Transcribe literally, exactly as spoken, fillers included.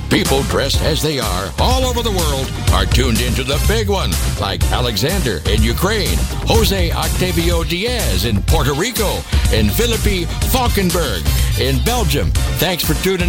People dressed as they are all over the world are tuned into the big one, like Alexander in Ukraine, Jose Octavio Diaz in Puerto Rico, and Philippi Falkenberg in Belgium. Thanks for tuning